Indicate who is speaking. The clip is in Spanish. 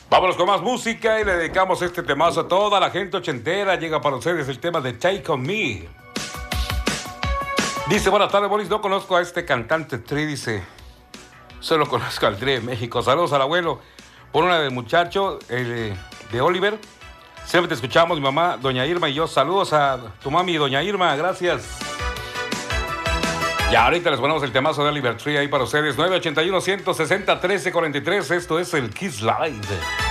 Speaker 1: Vámonos con más música y le dedicamos este temazo a toda la gente ochentera. Llega para ustedes el tema de Take On Me. Dice, buenas tardes, Boris, no conozco a este cantante Tri, dice, solo conozco al Tri de México. Saludos al abuelo. Por una del muchacho, de Oliver. Siempre te escuchamos, mi mamá, doña Irma y yo. Saludos a tu mami, doña Irma, gracias. Y ahorita les ponemos el temazo de Oliver Tree ahí para ustedes. 981-160-1343. Esto es el Kiss Live.